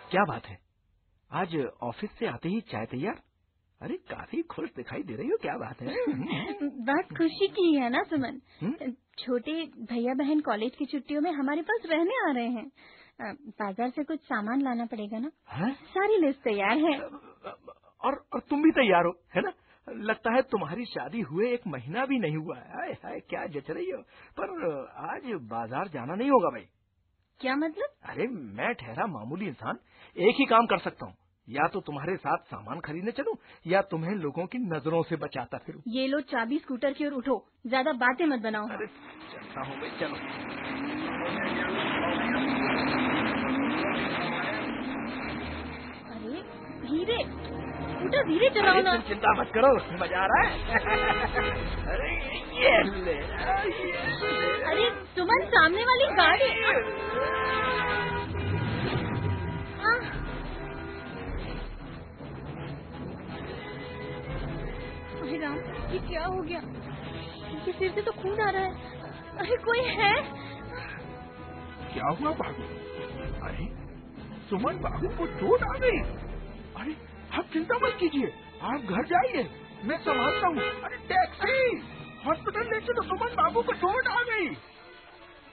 क्या बात है, आज ऑफिस से आते ही चाय तैयार? अरे काफी खुश दिखाई दे रही हो, क्या बात है? बात खुशी की है ना सुमन। छोटे भैया बहन कॉलेज की छुट्टियों में हमारे पास रहने आ रहे हैं। बाजार से कुछ सामान लाना पड़ेगा ना। सारी लिस्ट तैयार है। और तुम भी तैयार हो, है ना? लगता है तुम्हारी शादी हुए 1 महीना भी नहीं हुआ है। हाय हाय, क्या जच रही हो। पर आज बाजार जाना नहीं होगा भाई। क्या मतलब? अरे मैं ठहरा मामूली इंसान एक ही काम कर सकता हूँ, या तो तुम्हारे साथ सामान खरीदने चलूं या तुम्हें लोगों की नजरों से बचाता फिरूं। ये लो चाबी स्कूटर की ओर उठो, ज्यादा बातें मत बनाओ। अरे चलता हूँ भाई, चलो। अरे धीरे, स्कूटर धीरे चलाओ ना। चिंता मत करो, मजा आ रहा है। अरे ये ले। अरे सुमन, सामने वाली गाड़ी। अरे राम, ये क्या हो गया? इनके सिर से तो खून आ रहा है। अरे कोई है? क्या हुआ बाबू? अरे सुमन बाबू को चोट आ गई। अरे आप चिंता मत कीजिए, आप घर जाइए, मैं संभालता हूँ। अरे टैक्सी, हॉस्पिटल ले चलो, सुमन बाबू को चोट आ गई।